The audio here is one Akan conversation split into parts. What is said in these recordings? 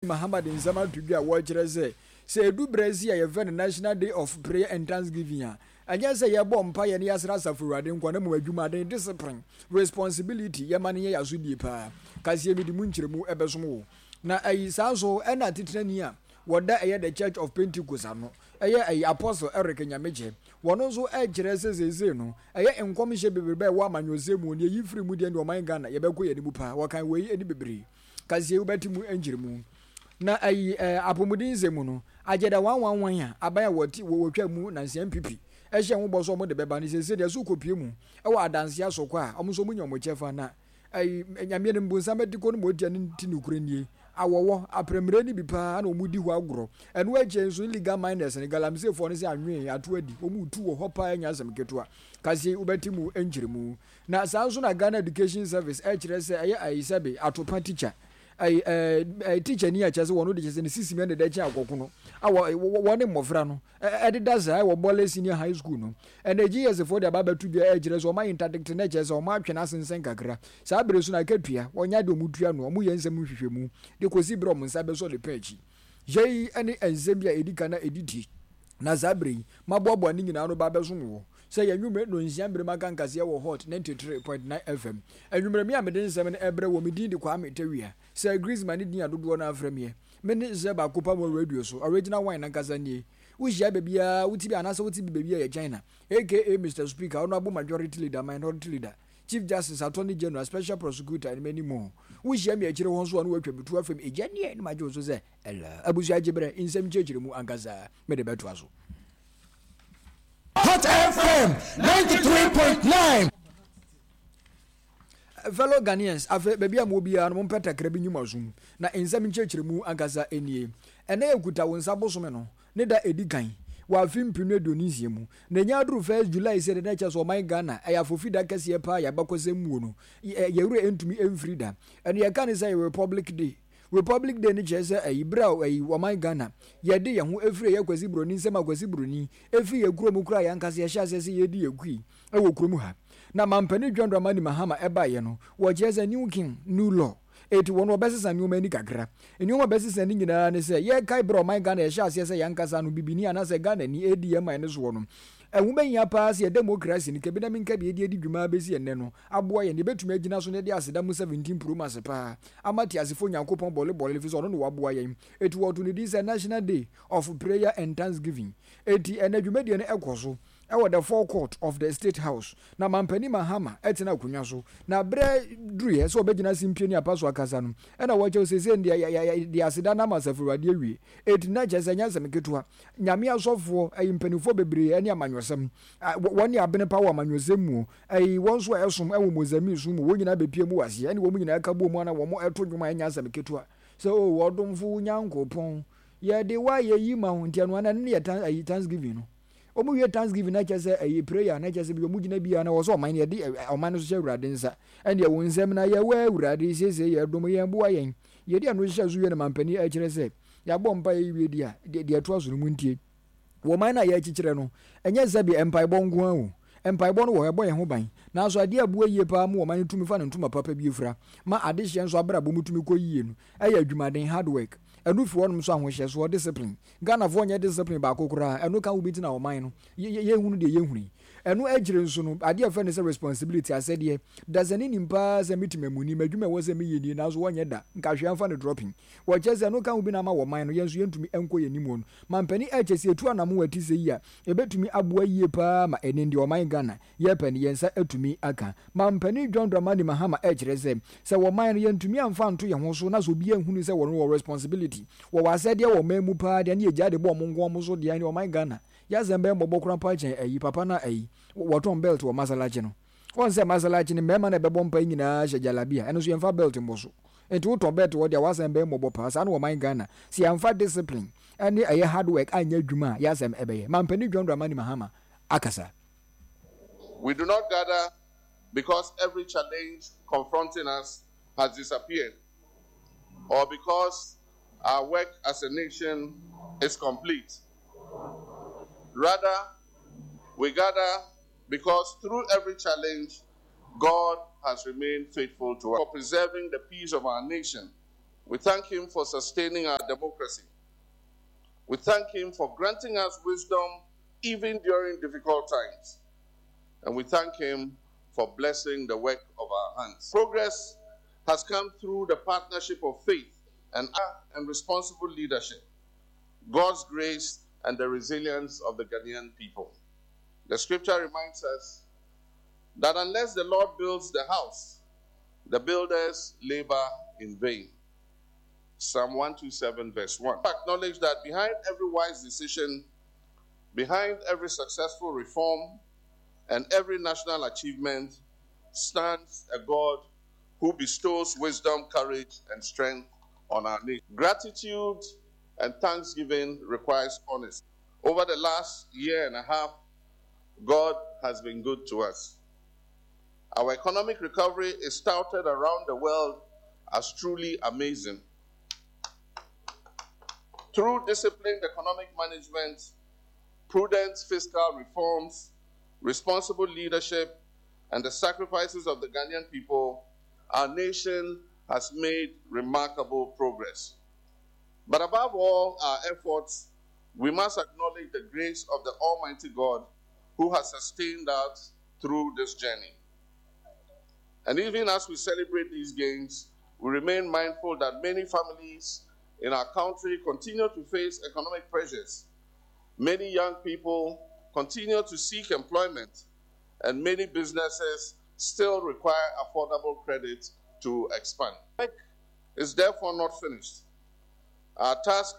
Muhammad in Zama to be a watcher say do Brazil a very National Day of Prayer and Thanksgiving. And yes, a bomb pie and yes, Rasa for Radin, Quanamu, Juma, discipline, responsibility, Yamani Azudipa, Kasiemi de Munchemu, Ebesmo. Na a Sanso and at Titania, what that the Church of Pentecost, a apostle Eric Yameche, one also edge reses is zeno, a commission be woman, you say, when you free Mudian or my gun, Yabako and Mupa, what can weigh any baby, Kasia Betimu Engimu. Na apomudin zemuno ageda 111 ya abaya woti wotwa mu na CMPP ehye ho boso mo de beba ni se de so kopie mu e wa adanse asokọ a omuso mu nyomo chefa na nyame ne mbunsa mediko no modia ni tinukure nie awowo apremre ni bipa na omudi hu agoro eno agye so illegal miners ne galamse fo ne se anwe ato adi omutu wo hopa anya asem keto a kasi ubeti mu enjiremu na sanso na Ghana Education Service kire se ayisabe atopa teacher teacher ni acha se wono de se ne sisime ne de kya akokono wone mofra no edida za wo bole senior high school no and GS for the baba to be kire so ma interdict na kire so ma atwena sensen kakra sa bere so na katua wonya de omutua no omu yensem hwehwemu de kosi bro mo nsa be so de pagi jei ene enzebia edika na editi na zabri mabobo ni nyina no baba so mo say yanwumre no nsiambre makankase wo hot 93.9 FM anwumre mi amede nsem na ebre wo midin de kwa metawia say Griezmann din adodo na afremie me ne zeba kopa mo radio so original wine na kasa nie wujia bebia wutibi anasa wutibi bebia ya China aka Mr Speaker honorable majority leader minority leader Chief Justice Attorney General Special Prosecutor and many more wujia mi akire won so anu atwa bitu afem ejanie ni majo so say ela abusu ajebre insem chechire mu angaza me de beto aso Hot FM 93.9. Fellow Ghanaians, afe baby amobia no mpeta krabi nyuma zoom na ensam nchechire mu agaza enie ene ekuta wonsa bosome no ne da edikan wa fimpinu Indonesia mu na nya duru 1 July se de na cheso my Ghana aya fofida kase pa ya bakosem no yewure entumi emfrida ene ye kan say Republic Day ni chese ibra my Ghana ye de ye ho efire ye kwasi broni nsem akwasi broni efi ye kuro mu kura ya nkase ye hyase se ye di ekui ewo kuro mu ha na mampani John Dramani Mahama eba ye no wo chese new king new law eti wono obesesa ni omani kakra eni omo obesesa ni nyina ne se ye kai bro my Ghana ye hyase se ya nkasa no bibini anase Ghana ni ADM ne so no ehumenya pass ye democracy ni kebina minka bi edi dwuma besi enne no aboa ye ne betuma agina so ne de aseda mu 17 pro mass pa amati asefo nyankopon bole fi so no waboa ye eti woto ni this National Day of Prayer and Thanksgiving eti enadwuma de ne ekoso the forecourt of the State House na mampani Mahama etina kunwa so na bre druye so obegina simpioni apaso akasa no ena wache sese ndi aseda na masafurade awie etina chesanya semketua nyame asofo ayimpanifo bebre ene amanyosem woni abene pa wa amanyosem mu wonso esom ewo Mozambique so mu wonyina bepie mu wase ene wo mu nyina aka bo mu na wo mo eto dwuma enya semketua so wodomfu nyankopon ye de wa ye yima huntiano na ne ye Thanksgiving no omu ye Thanksgiving na chese prayer na chese bi omu gina bia na wo so oman ye de oman so hye nsa ene ye wonsem na ye wa urade sese ye dom ye boa yen ye de anu hye so ye na mampani a kire se ya bompa ye wie dia de ato so mu ntie wo man na ye kikire no enye zabi empire bongo awu empire bon wo ebo ye ho ban na so ade abuo ye pa mu wo man tumi fa na ntuma papa bi efra ma ade hye nso abra bo mutumi ko yie no eye adwumaden hard work enu fi wonum so ahohye so discipline Ghana fo nya discipline ba kokora enu kan ubiti na oman no ye hunu de ye huni enu agire nso no ade afa ne se responsibility asede dazani nimpa se mitimamuni madwuma wo se meyeni na so wonya da nka hwe amfa ne dropping wo chese enu kan ubi na ma oman no yenso yentumi enko yenimo no mampani achese etu anamu wati se yi a ebetumi aboa yie pa ma ene ndi oman Ghana ye pani yensa atumi aka mampani John Dramani Mahama agire se oman no yentumi amfa nto ye ho so na so bi ehunu se wo responsibility wo wasede wo memu pa de na ejade bo mongo mo so de ani o my Ghana ya zembe mbobọ kran pa chen ayi papa na ayi woton belt wo masalachi no won se masalachi ni mema na bebo mpa nyina hye jalabia eno so yemfa belt mboso enti woton belt wo de wasembe mbobọ pa sa na wo my Ghana si yemfa discipline ani ayi hard work anya adwuma ya zem ebeye mampani John Dramani Mahama akasa. We do not gather because every challenge confronting us has disappeared or because our work as a nation is complete. Rather, we gather because through every challenge, God has remained faithful to us. For preserving the peace of our nation, We thank him for sustaining our democracy. We thank him for granting us wisdom even during difficult times. And we thank him for blessing the work of our hands. Progress has come through the partnership of faith and responsible leadership, God's grace, and the resilience of the Ghanaian people. The scripture reminds us that unless the Lord builds the house, the builders labor in vain. Psalm 127 verse 1. Acknowledge that behind every wise decision, behind every successful reform, and every national achievement stands a God who bestows wisdom, courage, and strength on our nation. Gratitude and thanksgiving requires honesty. Over the last year and a half, God has been good to us. Our economic recovery is touted around the world as truly amazing. Through disciplined economic management, prudent fiscal reforms, responsible leadership, and the sacrifices of the Ghanaian people, our nation has made remarkable progress. But above all our efforts, we must acknowledge the grace of the Almighty God who has sustained us through this journey. And even as we celebrate these gains, we remain mindful that many families in our country continue to face economic pressures. Many young people continue to seek employment, and many businesses still require affordable credit to expand. Work is therefore not finished. Our task.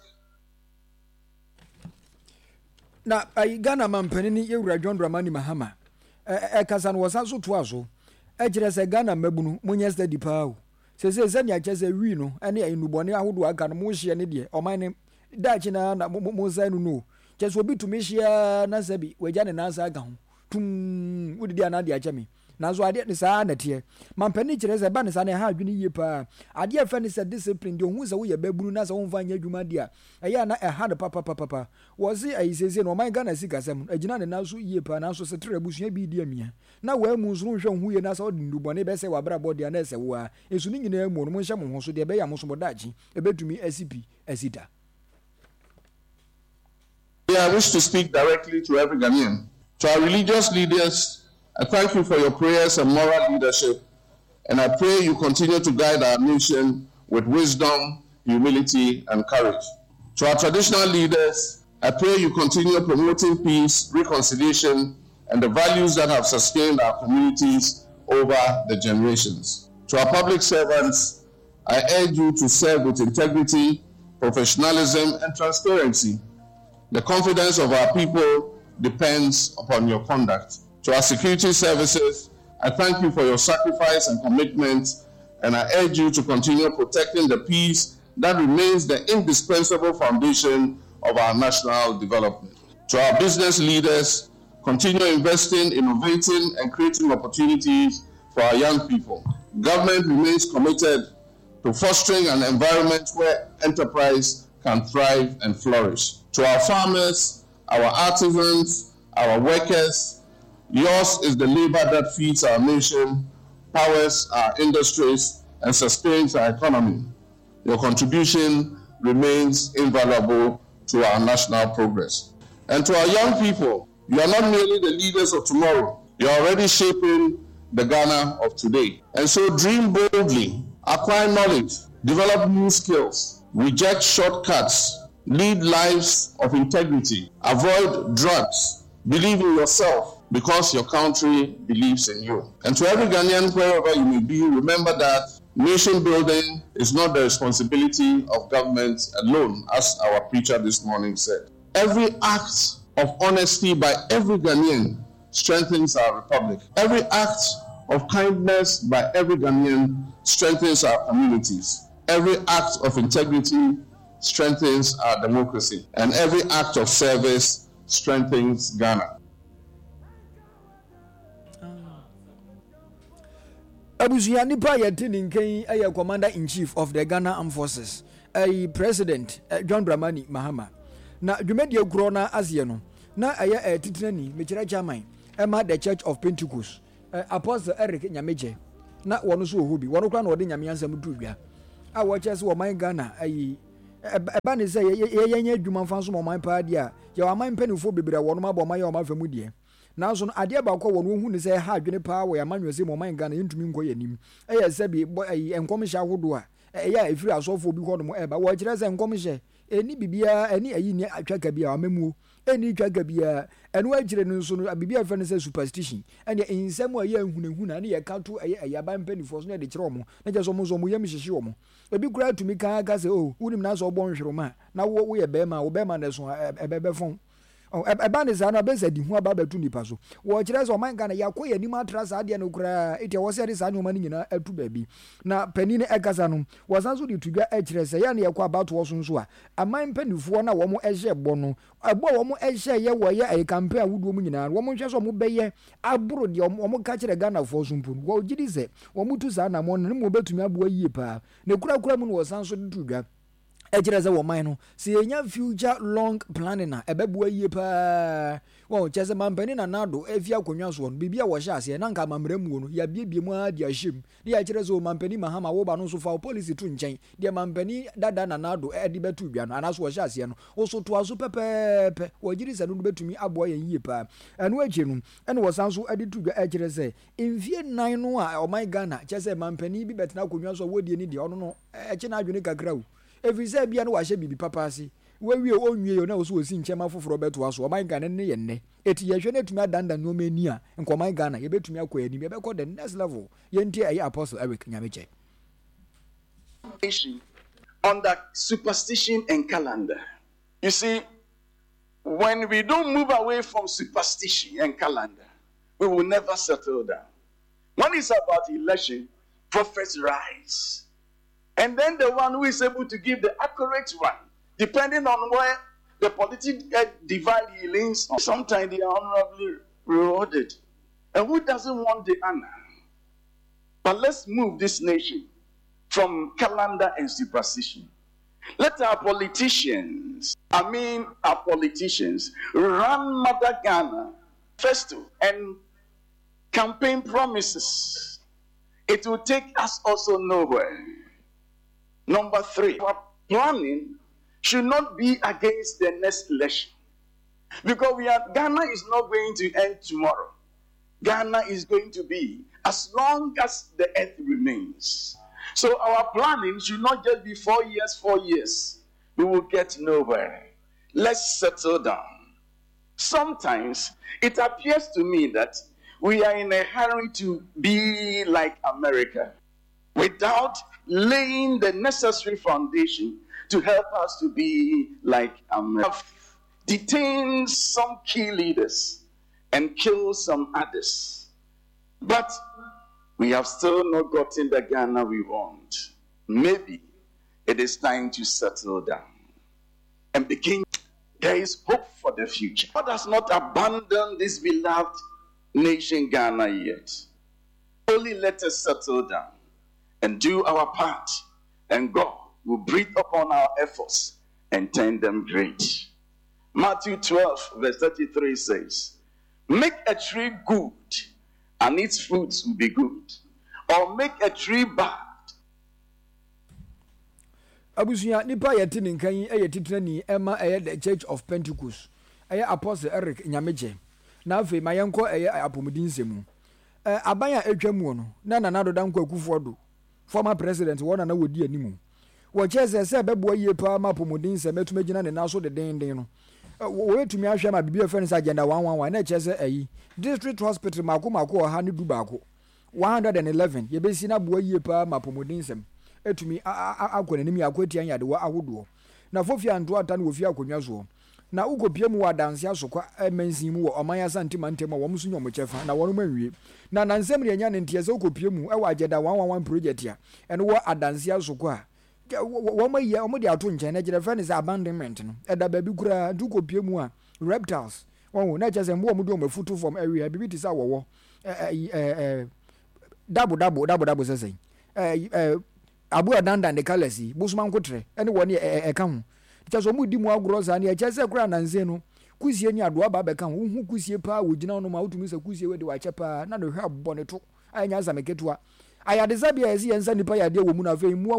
Na Ghana mampanini yewura John Dramani Mahama kasan wasanso toaso ejire se Ghana mabunu munye steady paa se zania chese wi no ene enubone ahodo aka no mo hye ne de oman ne dachi na mo zanu no chese obi tumi hye na sabi waja ne na sa aga ho tum wodi dia na de achami nazo ade ne saa na tie mampani kire se ba ne sa ne ha adwene yie paa ade afa ne se discipline de ohun se wo ye babunu na se wo mfa nya adwuma dia eya na ha de papa wozi ayisese no man Ghana sikasem agina ne naso yie paa naso se tre abusua bi dia mia na wa mu nso hwe hu ye na se odi ndubone be se wa bra bodia na se wo a esu ni nyina mu no mo hye mo ho so de be ya mo so bodachi ebetumi asipi asida. I wish to speak directly to every Ghanaian. To our religious leaders, I thank you for your prayers and moral leadership, and I pray you continue to guide our nation with wisdom, humility, and courage. To our traditional leaders, I pray you continue promoting peace, reconciliation, and the values that have sustained our communities over the generations. To our public servants, I urge you to serve with integrity, professionalism, and transparency. The confidence of our people depends upon your conduct. To our security services, I thank you for your sacrifice and commitment, and I urge you to continue protecting the peace that remains the indispensable foundation of our national development. To our business leaders, continue investing, innovating, and creating opportunities for our young people. Government remains committed to fostering an environment where enterprise can thrive and flourish. To our farmers, our artisans, our workers, yours is the labor that feeds our nation, powers our industries, and sustains our economy. Your contribution remains invaluable to our national progress. And to our young people, you are not merely the leaders of tomorrow, you are already shaping the Ghana of today. And so dream boldly, acquire knowledge, develop new skills, reject shortcuts, lead lives of integrity, avoid drugs, believe in yourself because your country believes in you. And to every Ghanaian, wherever you may be, remember that nation building is not the responsibility of government alone, as our preacher this morning said. Every act of honesty by every Ghanaian strengthens our republic. Every act of kindness by every Ghanaian strengthens our communities. Every act of integrity strengthens our democracy. And every act of service strengthens Ghana. Abusuya nipa yɛtini nkan ɛyɛ commander-in-chief of the Ghana Armed Forces President John Dramani Mahama na dwumadi aguro na aseɛ no na ɛyɛ titinani mekyerɛ chairman ɛma the Church of Pentecost Apostle Eric Nyamegye na wɔno so ohobi wɔno kra na wɔde nyame ansɛm duwia a wɔkyɛ sɛ wɔman Ghana ayi ɛba ne sɛ yɛnyɛ adwuma mfa so ɔman paa deɛ a yɛwɔ aman mpanimfoɔ bebree a wɔnom abɔ ɔman yɛ ɔman fa mu deɛ nanso no adeɛ baako a wɔn hu ne sɛ ɛha adwene paa wɔ yɛaman nwɛsɛ mu ɔman Ghana yɛntumi nkɔ yɛnim ɛyɛ sɛ bi nkɔmhyɛ ahodoɔ a ɛyɛ a ɛfiri asɔfoɔ bi hɔnom ɛba wɔkyerɛ sɛ nkɔmhyɛ ɛni biribiara ɛni ayi ni atwaka bi a amamuo ɛni twaka bi a ɛno akyire no nso no biribiara fɛ no sɛ superstition ɛne nsɛm a ɛyɛ nhunahuna ne yɛka to ɛyɛ aban mpanimfoɔ so na yɛde kyerɛ wɔn na kyerɛ sɛ ɔmo nso ɔmo yam hyehye wɔn ebi kura tumi kan aka sɛ o wonim na sɛ ɔbɔ nhwerema na woyɛ bɛrima wo bɛrima na so ɛbɛbɛfɔn ɛba ne saa no abɛsɛ di ho aba bɛtu nipa so wɔkyerɛ sɛ ɔman Ghana yɛakɔ yɛ anim atra saa adeɛ no koraa ɛti ɛwɔ sɛ de saa nneɔma no nyinaa atu baabi na panin no ɛkasa no wɔsan so de to dwa ɛkyerɛ sɛ yɛ ne yɛkɔ abatoɔ so nso a aman mpanimfoɔ no a wɔn ɛhyɛ bɔ no ɛbɔ a wɔn ɛhyɛ yɛ wɔyɛ ɛyɛ campaign ahodoɔ mu nyinaa wɔn nhwɛ sɛ wɔn bɛyɛ aboro deɛ wɔn ka kyerɛ Ghanafoɔ so mpo wɔgye di sɛ wɔn tu saa nam no ne mu wɔbɛtumi aboa yie paa na kurakura mu no wɔsan so de to dwa ɛkyerɛ sɛ wɔman no sɛ yɛnya future long planning a ɛbɛboa yie paa wɔn kyerɛ sɛ mampani na nado afi akonnwa soɔ no biribi a wɔhyɛ aseɛ na nka amammerɛ mu no yɛabiebie mu a de ahyɛ mu ne yɛkyerɛ sɛ mampani Mahama woba no nso fa policy to nkyɛn deɛ mampani dada na nado ɛde bɛto dwa no anaasɛ wɔhyɛ aseɛ no wɔso toa so pɛpɛɛpɛ wɔgyiri sɛ no no bɛtumi aboa yɛn yie paa ɛno akyi no ɛne wɔsan so de to dwa ɛkyerɛ sɛ mfie 9 no a ɔman Ghana kyerɛ sɛ mampani bi bɛtena akonnwa so a wɔdie ne deɛ ɔno no ɛkyɛ no adwene kakra o ɛfiri sɛ bia no wahyɛ biribi papa ase wawie ɔnwie na wɔso wɔsi nkyɛma foforɔ bɛtoa so ɔman Ghana ne yɛ nnɛ ɛti yɛhwɛ no atumi adanda nneɔma ani a nkɔman Ghana yɛbɛtumi akɔ anim yɛbɛkɔ the next level yɛntie ɛyɛ Apostle Eric Nyamekyɛ under superstition and calendar. You see, when we don't move away from superstition and calendar, we will never settle down. When it's about election, prophets rise. And then the one who is able to give the accurate one, depending on where the political divide he leans on, sometimes they are honorably rewarded. And who doesn't want the honor? But let's move this nation from calendar and superstition. Let our politicians run Mother Ghana festo and campaign promises. It will take us also nowhere. Number 3, our planning should not be against the next election. Because Ghana is not going to end tomorrow. Ghana is going to be as long as the earth remains. So our planning should not just be 4 years. We will get nowhere. Let's settle down. Sometimes it appears to me that we are in a hurry to be like America without laying the necessary foundation to help us to be like America. Detained some key leaders and killed some others. But we have still not gotten the Ghana we want. Maybe it is time to settle down and begin. There is hope for the future. God has not abandoned this beloved nation Ghana yet. Only let us settle down and do our part, and God will breathe upon our efforts and turn them great. Matthew 12 verse 33 says, make a tree good and its fruits will be good, or make a tree bad. Abusuya nipa yɛte ne nkan ɛyɛ titrani ɛma ɛyɛ the Church of Pentecost ɛyɛ Apostle Eric Nyamekyɛ na afei ma yɛnkɔ ɛyɛ apɔmuden nsɛm aban a atwa mu no na Nana Dankwa Akufo-Addo former president wɔn na wodi animu wɔkyɛ sɛ bɛboa yie paa ma apɔmuden nsɛm atuma gyina ne naso de denden no wɔtumi ahwɛ ma bibia fɛn sɛ agenda 111 na kyɛ sɛ ayi district hospital mako ɔha ne du baako 111 yɛbɛsi na boa yie paa ma apɔmuden nsɛm etumi akɔ n'anim akɔtia yadewa ahodoɔ na fofi anto ata no wofi akonnwa so na ukopie mu wadanse asokwa emansin mu wɔ ɔman asantima ntem a wɔn so nyɔmo kyɛfa na wɔn manwie na nansɛm ne nya ne ntie sɛ ukopie mu ɛwɔ agenda 111 project a ɛno wɔ adanse asokwa wɔn ayi wɔn de ato nkyɛn na gyere fɛ ne sɛ abandonment no ɛda baabi kura ukopie mu a reptiles wɔn na kyɛ sɛ mbo wɔn de wɔn afutu fam area bibi te sɛ wɔwɔ dabo sɛsɛn abu adanda ne kalasi busman kotre ene woni eka ho kyɛ so mu di mu agoro za ne kyɛ sɛ kura nanse no kusie ni adoa ba bɛka ho hu kusie pa wogina no ma wotumi sɛ kusie we de wa kyɛ pa na no hwɛ abɔ ne to anya za meketua ayade zabia ezi yensa nipa yade wɔ mu na afei mu awe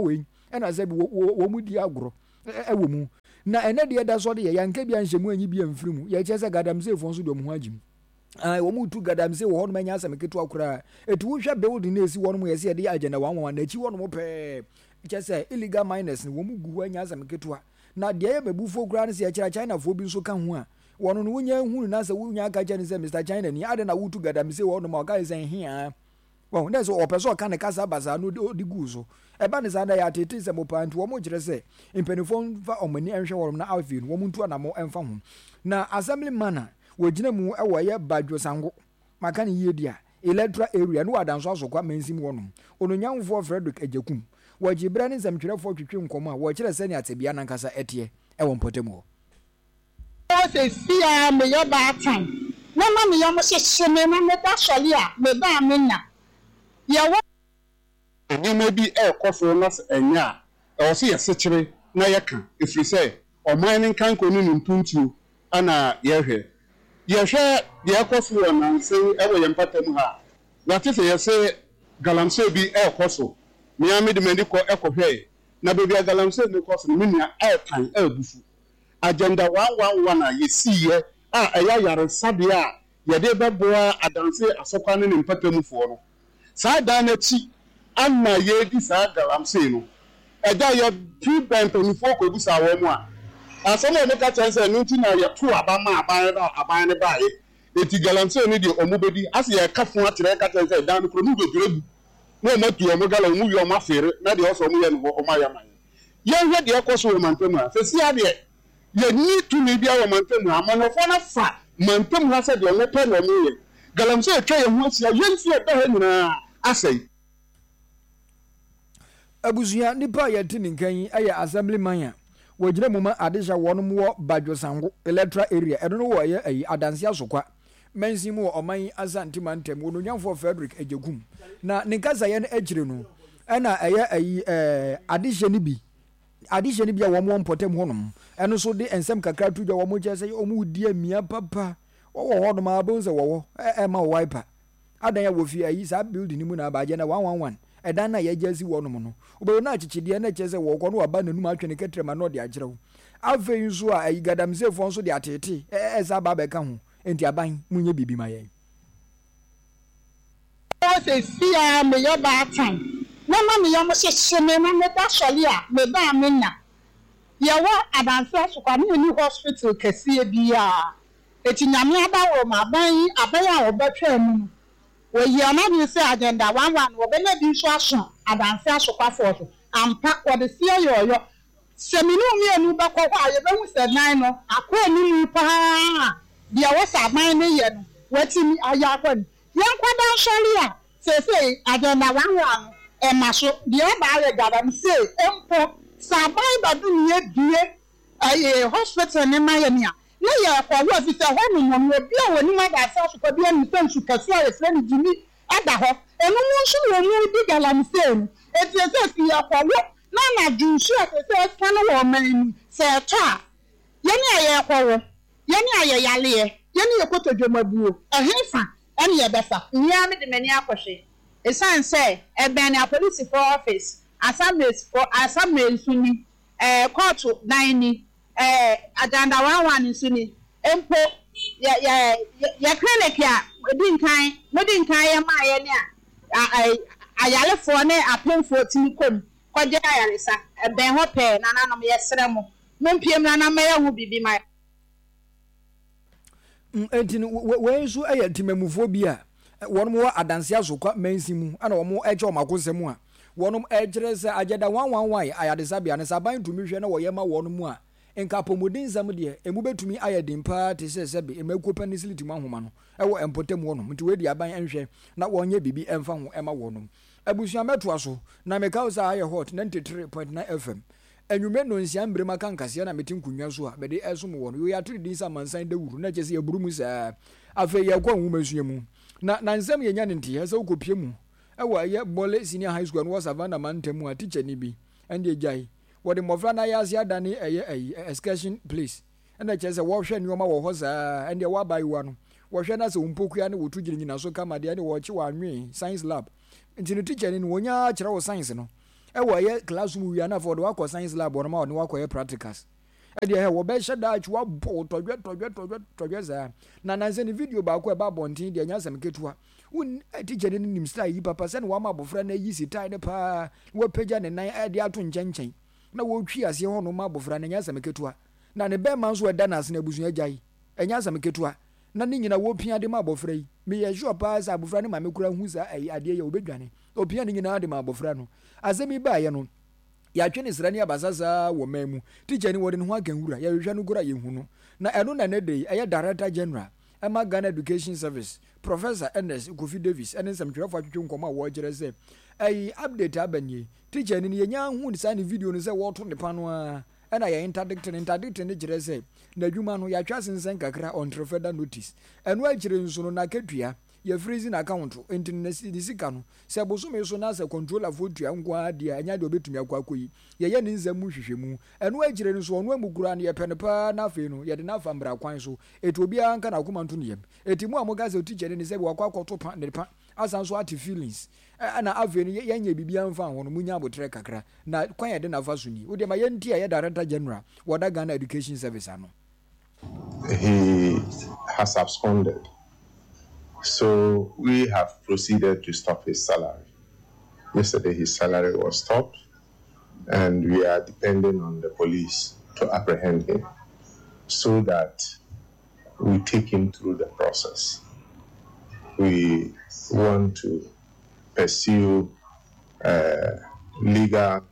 ɛna sɛ wo mu di agoro ɛwɔ mu na ɛnɛ deɛ da so de yɛ yanka bi anhyɛ mu anyi bi amfiri mu yɛ kyerɛ sɛ galamsey fo nso de ɔmo ho agyim wo mu tu galamsey wɔ hɔ no manya asɛm ketewa koraa ɛtu wohwɛ building na esi hɔ no mu yɛ sɛ yɛde agenda 111 na akyi hɔ no mu pɛɛ kyerɛ sɛ illegal miners no wɔ mu gu hɔ anya asɛm ketewa na deɛ yɛ babufoɔ koraa no sɛ yɛkyerɛ Chinafoɔ bi nso ka ho a wɔno no wonya hunu na sɛ wonya aka kyerɛ ne sɛ Mr. China ni ade na wotu galamsey wɔ no ma ɔka sɛ hia wɔn dɛ sɛ ɔpɛ sɛ ɔka ne kasa basa no de gu so ɛba ne saa da yɛ atete sɛ mo pa nti wɔn kyerɛ sɛ mpanimfoɔ mfa ɔmani nhwɛ wɔn na afei no wɔn ntu anamo mfa ho na assemblyman a wɔgyina mu ɛwɔ yɛ Badwo Sango maka ne yie dia electoral area no wadanso asokwa mansim wɔnom ononyanfoɔ Frederick Ejekum wɔgye bra ne nsɛmtwerɛfoɔ twetwe nkɔmɔ a wɔkyerɛ sɛ ne atebea nankasa ɛteɛ ɛwɔ mpɔtam hɔ ɔsɛ sia me yɛ baatan na ma me yɛ mo hyehyɛ me na me da sɔle a me ba me na yɛwɔ nneɛma bi ɛrekɔ so na ɛnyɛ a ɛwɔ sɛ yɛsekyere na yɛka ɛfiri sɛ ɔman ne nkanko no ne mpuntuo ana yɛhwɛ deɛ ɛkɔ so wɔ nanse ɛwɔ yɛn mpatam ha yɛate sɛ yɛsɛ galamsey bi ɛrekɔ so mmea me de m'ani ɛkɔhwɛ na baabi a galamsey no kɔ so no me nua ɛretan ɛrebufu agenda 111 a yɛsiiɛ a ɛyɛ ayaresabea a yɛde bɛboa adanse asɔkwa ne ne mpatamufoɔ no saa dan n'akyi ama yɛdi saa galamsey no ɛda yɛ pre mpanimfoɔ kɔ ebusa wɔn mu a asɛm a wɔka kyerɛ sɛ no nti na yɛto aba ma aban ne baeɛ eti galamsey no deɛ ɔmo bɛdi ase yɛka fo akyerɛ ka kyerɛ sɛ dan no kuro mu bɛdure gu na ɔmo atu ɔmo galam mu wie ɔmo afeere na deɛ ɔsɔ ɔmo yɛ no hɔ ɔmo ayɛ man yɛnhwɛ deɛ ɛkɔ so wɔ mantam a sɛsi adeɛ yɛnni tumi bi a wɔ mantam a amanɔfoɔ no fa mantam ha sɛ deɛ ɔmo pɛ na ɔmo yɛ galamsey atwa yɛn ho ahyia yɛnsi ɛbɛ ha nyinaa asɛe abusua nipa yɛte ne nkan ɛyɛ assemblyman a wɔgyina mu ma adehya wɔn mu wɔ Badwo Sango electoral area ɛno no wɔ yɛ ayi adanse asokwa mansim wɔ ɔman Asantuma ntam ononyanfoɔ Frederick Ejekum na ne nkasa yɛ no akyire no ɛna ɛyɛ ayi adehya ni bi a wɔn wɔ mpɔtam hɔ nom ɛno so de nsɛm kakra tu dwa wɔn kyerɛ sɛ wɔn di amia papa wɔwɔ hɔ nom abon sɛ wɔwɔ ɛma wɔ wiper adan yɛ wɔ fi ayi saa building ni mu na abaagye na 111 ɛdan na yɛgye asi wɔ nom no wobɛyɛ no akyekyedeɛ na kyerɛ sɛ wɔkɔ no waba n'anum atwe ne kɛtrɛma na ɔde akyerɛ wo afei nso a ayi galamseyfoɔ nso de atete ɛsɛ aba bɛka ho enti aban munyɛ biribi ma yɛn ɔsɛ sia me yɛ baatan na ma me yɛ mo hyehyɛ me na me da sɔle a me ba me na yɛwɔ adanse asokwa ne ni hospital kɛseɛ bi a eti nyame aba wɔ ma aban a wɔbɛtwa mu wɔyi anadwo sɛ agenda 111 wɔbɛnya bi nso aso adanse asokwafoɔ so ampa wɔde sie yɔyɔ sɛminu mmienu bɛkɔ hɔ a yɛbɛhu sɛ nan no akɔ anim paa deɛ wɔsɛ aban no yɛ no wɔatumi ayɛ akɔ no yɛnkɔda nsɔre a sɛsɛ agenda 111 ɛma so deɛ ɔba ayɛ galamsey mpo sɛ aban badum yɛdue hospital ne ma yɛ nea na yɛkɔ wɔ fi sɛ hɔ nom no obi a wɔnim adanse asokwa bi anim sɛ nsu kɛse a yɛfrɛ no gyimi ada hɔ ɛno mu nso wɔ mu di galamsey no eti sɛ si yɛkɔ wɔ na anadwo nsu a sɛ ɛka no wɔ ɔman mu sɛ ɛtɔ a yɛne a yɛkɔ wɔ yɛne a yɛyaleɛ yɛne yɛkɔtɔ dwamabuo ɛhefa ɛne yɛbɛfa nyia me de m'ani akɔhwɛ ɛsiane sɛ ɛbɛn ne apolisifoɔ office asamblea nso ni kɔɔto dan ni agenda 111 nso ni mpo yɛ clinic a modi nkan yɛ maa yɛ ne a ayalefoɔ ne apemfoɔ timi kɔm kɔgye ayaresa ɛbɛn hɔ pɛɛ nananom yɛsrɛ mo mompiem na mɛyɛ ho bibi ma enti no wɔn nso ɛyɛ timamufoɔ bi a wɔn wɔ adanse asokwa mansi mu ana wɔn ɛkyɛ wɔn akosɛm a wɔn ɛkyerɛ sɛ agenda 111 ayadesabea ne saban tumi hwɛ na wɔyɛ ma wɔn mu a nka apɔmuden nsɛm deɛ emu bɛtumi ayɛ den paa te sɛ sɛbe emako penicillin mu ahoma no ɛwɔ mpɔtam hɔ no nti wɔadi aban nhwɛ na wɔnyɛ bibi ɛmfa ho ɛma wɔn abusua mɛtoa so na meka sɛ ayɛ hot 93.9 FM enwume no nsia mbrema kan kase na meti nkunwa so a bɛde ɛsom wɔn yo yɛatiri din sa mansan da wuru na kyɛ sɛ yɛburu mu saa afei yɛkɔ nwuma sua mu na nsɛm yɛnya ne nte ɛsɛ wokɔpie mu ɛwɔ ɛyɛ bɔle senior high school no wɔ savannah mantam a teacher ni bi ɛnde agyae wɔde mmɔfra na yɛase adane ɛyɛ excursion place ɛna kyerɛ sɛ wɔhwɛ nneɔma wɔ hɔ saa ɛndeɛ wɔabayewa no wɔhwɛ na sɛ wompokua ne wɔto gyinagyina so kama deɛ ne wɔkye wɔanwee science lab nti no teacher ni no wɔnya kyerɛ wɔ science no ɛwɔ yɛ classroom wi ana for the work science lab or ma no work practicals ɛde ɛ wo be hyɛ daach wa bo tɔdwe za na nanse ne video ba ko e ba bonten de anya asɛm ketua un teacher ne nim style yi papa sɛ ne wa ma abofra na yi sitai ne pa wo pagya ne nan ɛde ato nkyɛnkyɛn na wo twi ase ho no ma abofra na anya asɛm ketua na ne be man so ɛda na ase na busu agyae anya asɛm ketua na ne nyina wo pia de ma abofra yi me ye sure pa sɛ abofra ne ma me kura hu sa ade ye obedwane opia ne nyina de ma abofra no asɛm yi ba ye no ya twene srani abasasa wo mamu teacher ni wode ne ho akanwura ya hwehwa no gura yehu no na eno na ne dey eye director general Emma Ghana Education Service Professor Ernest Kofi Davis ene samtwerefo atwetwe nkoma wo gere se update abanye teacher ni yenya hu sa ne video no se wo to ne pano a ena ya interdict ne gere se na adwuma no ya twa sensen kakra on further notice eno agire nso no na katua ya freezing account enti ne sika no se boso so na se controller for tua nkwa dia anya de obetumi akwakoyi ye ne nzam hwehwemu eno agire nso ono amugura na ye penepa na afi no ye de na afa mbra kwan so eti obi anka na akoma nto ne yam eti mu amogaze teacher ne se wakwa akoto pa ne pa asan so ati feelings ana afi no ye nya bibia mfa ho no munya abotre kakra na kwan ye de na fa so ni wo de ma ye ntia ye director general wada Ghana Education Service ano. He has absconded. So we have proceeded to stop his salary. Yesterday his salary was stopped and we are depending on the police to apprehend him so that we take him through the process. We want to pursue legal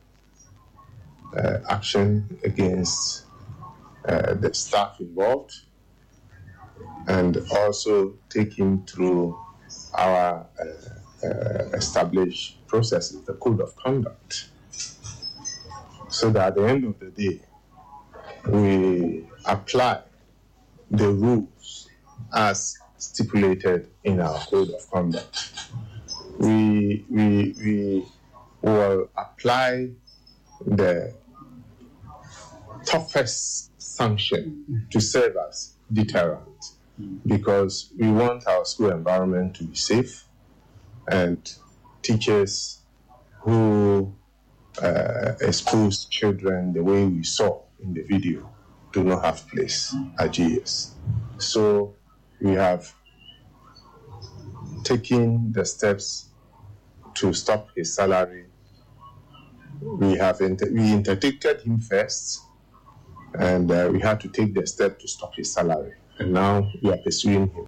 action against the staff involved and also take him through our established processes, the code of conduct, so that at the end of the day, we apply the rules as stipulated in our code of conduct. We will apply the toughest sanction to serve as deterrent, because we want our school environment to be safe and teachers who expose children the way we saw in the video do not have place at GS. So we have taken the steps to stop his salary. We interdicted him first, and we had to take the step to stop his salary. And now we are pursuing him.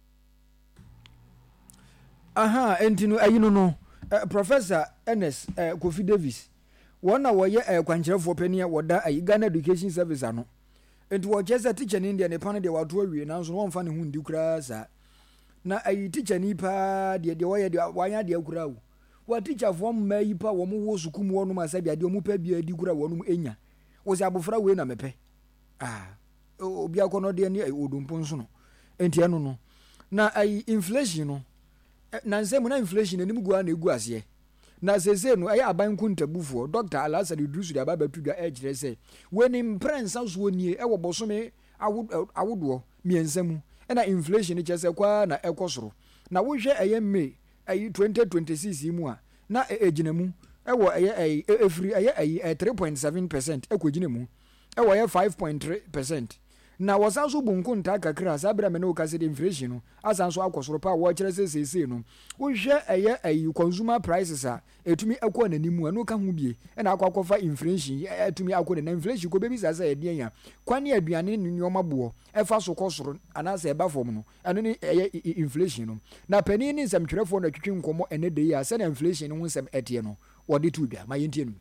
No. Professor Ernest Kofi Davis, one hour kwankyerɛ for penny wada Ghana Education Service ano. And to just a teacher in India, the panel they were to we announce one funny who do crasa. Na teacher nipa the way the wire the crowd. What teacher from may pa woman was kum one my sabi adi omu pe bia di kura wonum enya. Was abofra we na mepe. Obi akono de ni odumpo nso no. Enti eno no. Na inflation no. Na nsem na inflation anim gua na egu ase. Na sese no aban kuntabufo Dr. Alasad Idrisu de ababa tudwa ejire se weni mprensa so nie wo bosome awodo miensam na inflation chese kwa na ekosoro na wo hwe May 2026 mu a na ejinamu wo efri 3.7% ekojinamu wo 5.3%. Na wasanso bunkunta kakra sabira me no kase de inflation no asanso akosoro pa wo kire sesese no wo hwe consumer prices a etumi akọ nanimu anu ka hu bie na akwakofa inflation etumi akọ na inflation ko bebi sasa edien ya kwane aduane nyoma bo efa so kosoro anase eba fom no anu ni inflation no na pani ni nsɛmtwerɛfo na twetwe nkomo ene de ya se na inflation no nsɛm etie no wode tu bia mayentie no.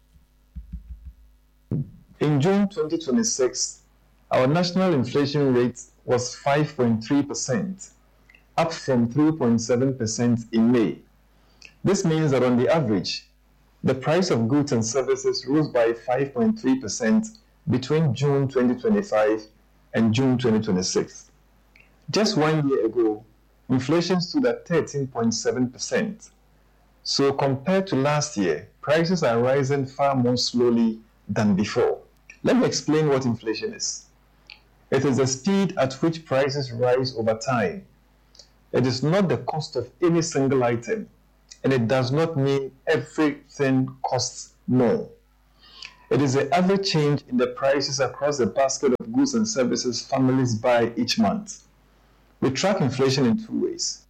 In June 2026, our national inflation rate was 5.3%, up from 3.7% in May. This means that on the average, the price of goods and services rose by 5.3% between June 2025 and June 2026. Just 1 year ago, inflation stood at 13.7%. So compared to last year, prices are rising far more slowly than before. Let me explain what inflation is. It is the speed at which prices rise over time. It is not the cost of any single item, and it does not mean everything costs more. It is the average change in the prices across the basket of goods and services families buy each month. We track inflation in two ways.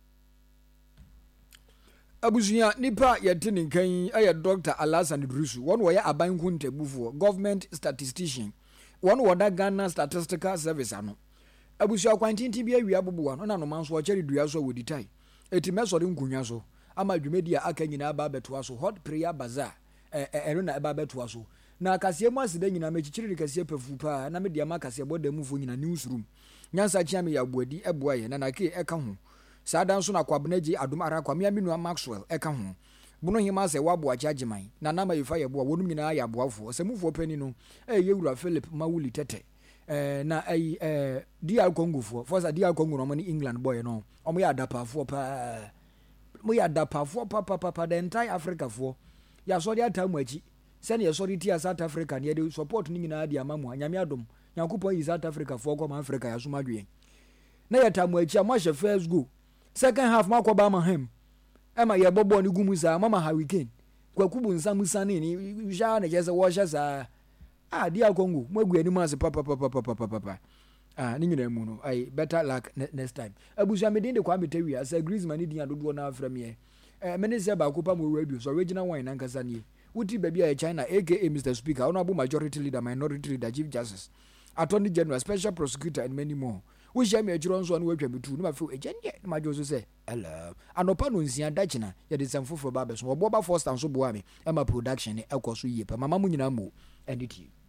Abusuya nipa yɛte ne kan ɛyɛ Dr. Alasan Idrisu wɔn wɔyɛ aban kuntebufoɔ government statistician wɔn wɔda Ghana Statistical Service ano abusuya kwantinti bi awia boboa no na no manso ɔkyɛre dua so wɔdi tai eti mɛsɔre nkunya so ama dwumadi a aka nyinaa ba bɛtoa so hot prayer bazaar ɛno na ɛba bɛtoa so na kaseɛ mu aseda nyinaa mɛkyikyiri de kaseɛ pafu paa na mede ama kaseɛ bɔda mufoɔ nyinaa newsroom nyansa kyia me yɛ aboadi ɛboa yɛ na nake ɛka ho saa dan so na kwabena gye adom ara kwamea minua Maxwell ɛka ho bono hima sɛ waboa kyageman na nama yifa yɛ boa wɔnom nyinaa yɛ aboafoɔ sɛ mufoɔ pani no ɛyɛ wura Philip Mawuli Tete na ɛyi DR Congo foɔ forsa DR Congo no ne England boy no ɔmo yɛ adapafoɔ paa mo yɛ adapafoɔ papa the entire Africa foɔ yɛ asɔre ata mu akyi sɛ ne yɛsɔre tia South Africa ne yɛde support ne nyinaa de ama mu anyame adom Nyankopɔn yi South Africa foɔ kɔma Africa yɛ asoma dwen na yɛ ta mu akyi a mo ahyɛ first goal second half ma kwaba ma hem ema ye bobo ni gumu sa mama hurricane kwakubu nsamusane ni ja na jese wo hye sa dia Congo mo agu ani ma se papa ni nyina mu no ai better luck next time abusu amedin de kwa betawia sa Griezmann ni din adodo na afra me me se ba kopa mo radio so original wine nankasa ni wuti baby a China aka Mr. Speaker honorable majority leader minority leader chief justice attorney general special prosecutor and many more we share me ejiro nso no watwa metu no ma fe ejenye no ma joso se hello anopa no nsia dachina ye de samfofo ba beso obo ba first and so boa me e ma production e ekoso yie pa mama mu nyina mo edit